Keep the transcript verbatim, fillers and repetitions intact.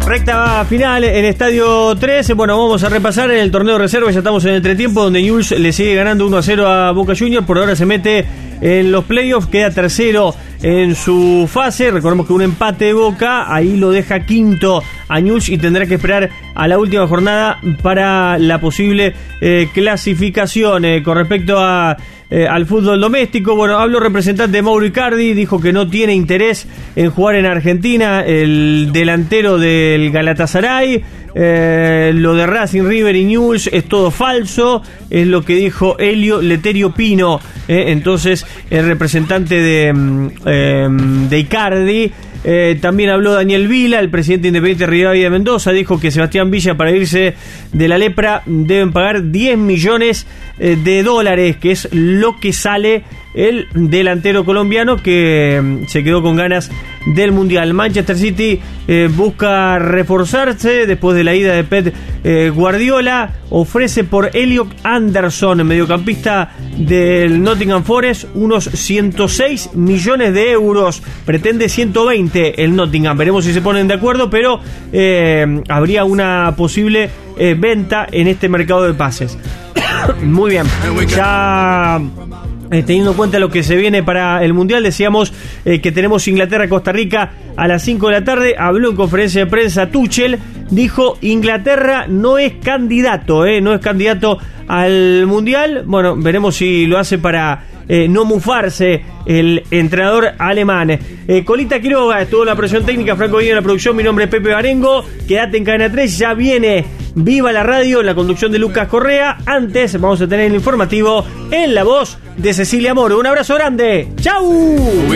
Recta final en Estadio tres. Bueno, vamos a repasar en el torneo de reserva. Ya estamos en el entretiempo, donde Newell's le sigue ganando uno a cero a Boca Juniors. Por ahora se mete en los playoffs, queda tercero en su fase. Recordemos que un empate de Boca ahí lo deja quinto a Newell's y tendrá que esperar a la última jornada para la posible eh, clasificación. Eh, con respecto a Eh, al fútbol doméstico, bueno, habló representante de Mauro Icardi, dijo que no tiene interés en jugar en Argentina, el delantero del Galatasaray. Eh, lo de Racing, River y Newell's es todo falso, es lo que dijo Elio Leterio Pino, eh, entonces el representante de, eh, de Icardi. Eh, también habló Daniel Vila, el presidente independiente de Rivadavia de Mendoza, dijo que Sebastián Villa, para irse de la lepra, deben pagar diez millones eh, de dólares, que es lo que sale el delantero colombiano, que eh, se quedó con ganas del Mundial. Manchester City eh, busca reforzarse después de la ida de Pep eh, Guardiola, ofrece por Elliot Anderson, mediocampista del Nottingham Forest, unos ciento seis millones de euros, pretende ciento veinte el Nottingham, veremos si se ponen de acuerdo, pero eh, habría una posible eh, venta en este mercado de pases. Muy bien, ya eh, teniendo en cuenta lo que se viene para el Mundial, decíamos eh, que tenemos Inglaterra-Costa Rica a las cinco de la tarde. Habló en conferencia de prensa Tuchel, dijo Inglaterra no es candidato, eh, no es candidato al Mundial. Bueno, veremos si lo hace para eh, no mufarse el entrenador alemán. eh, Colita Quiroga estuvo en la presión técnica, Franco Guillo en la producción, mi nombre es Pepe Barengo. Quédate en Cadena tres, ya viene Viva la Radio en la conducción de Lucas Correa. Antes vamos a tener el informativo en la voz de Cecilia Moro. Un abrazo grande, ¡chau!